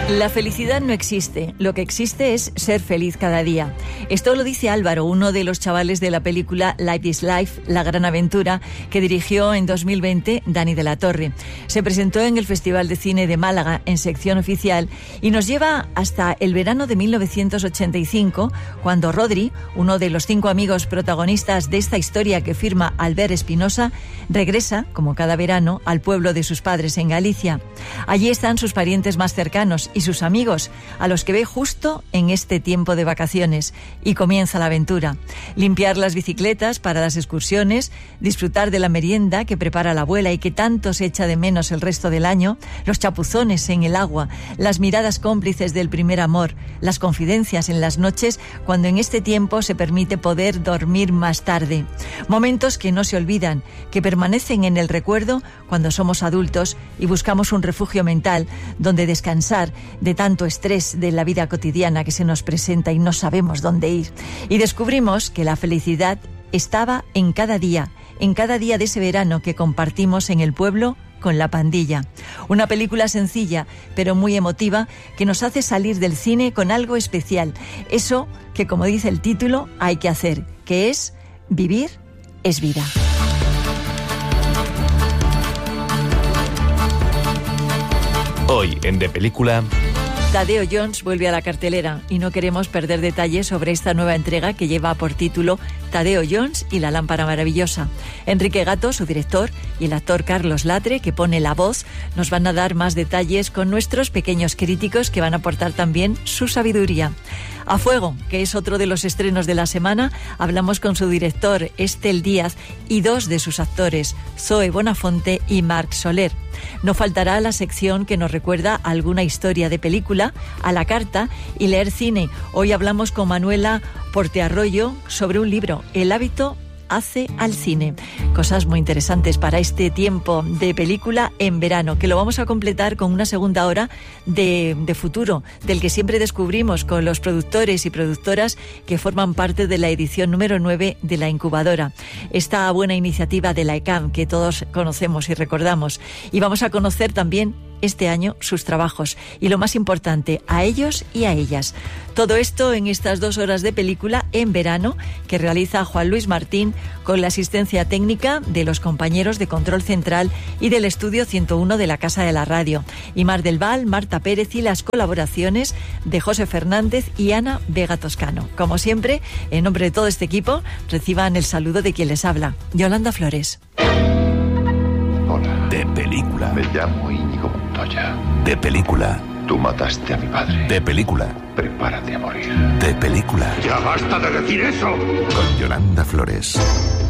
La felicidad no existe, lo que existe es ser feliz cada día. Esto lo dice Álvaro, uno de los chavales de la película Life is Life, La Gran Aventura, que dirigió en 2020 Dani de la Torre. Se presentó en el Festival de Cine de Málaga en sección oficial y nos lleva hasta el verano de 1985, cuando Rodri, uno de los 5 amigos protagonistas de esta historia que firma Albert Espinosa, regresa, como cada verano, al pueblo de sus padres en Galicia. Allí están sus parientes más cercanos y sus amigos, a los que ve justo en este tiempo de vacaciones, y comienza la aventura. Limpiar las bicicletas para las excursiones, disfrutar de la merienda que prepara la abuela y que tanto se echa de menos el resto del año, los chapuzones en el agua, las miradas cómplices del primer amor, las confidencias en las noches cuando en este tiempo se permite poder dormir más tarde. Momentos que no se olvidan, que permanecen en el recuerdo cuando somos adultos y buscamos un refugio mental donde descansar de tanto estrés de la vida cotidiana que se nos presenta y no sabemos dónde ir. Y descubrimos que la felicidad estaba en cada día de ese verano que compartimos en el pueblo con la pandilla. Una película sencilla, pero muy emotiva, que nos hace salir del cine con algo especial. Eso que, como dice el título, hay que hacer, que es vivir es vida. Hoy en De Película... Tadeo Jones vuelve a la cartelera y no queremos perder detalles sobre esta nueva entrega que lleva por título Tadeo Jones y la lámpara maravillosa. Enrique Gato, su director, y el actor Carlos Latre, que pone la voz, nos van a dar más detalles con nuestros pequeños críticos que van a aportar también su sabiduría. A Fuego, que es otro de los estrenos de la semana, hablamos con su director, Estel Díaz, y 2 de sus actores, Zoe Bonafonte y Marc Soler. No faltará la sección que nos recuerda alguna historia de película, a la carta y leer cine. Hoy hablamos con Manuela Portearroyo sobre un libro, El hábito hace al cine. Cosas muy interesantes para este tiempo de película en verano, que lo vamos a completar con una segunda hora de futuro, del que siempre descubrimos con los productores y productoras que forman parte de la edición número 9 de la incubadora. Esta buena iniciativa de la ECAM que todos conocemos y recordamos. Y vamos a conocer también este año sus trabajos y, lo más importante, a ellos y a ellas. Todo esto en estas 2 horas de película en verano que realiza Juan Luis Martín con la asistencia técnica de los compañeros de Control Central y del Estudio 101 de la Casa de la Radio, y Mar del Val, Marta Pérez y las colaboraciones de José Fernández y Ana Vega Toscano. Como siempre, en nombre de todo este equipo, reciban el saludo de quien les habla, Yolanda Flores. Hola. De Película. Me llamo Íñigo Montoya. De Película. Tú mataste a mi padre. De Película. Prepárate a morir. De Película. ¡Ya basta de decir eso! Con Yolanda Flores.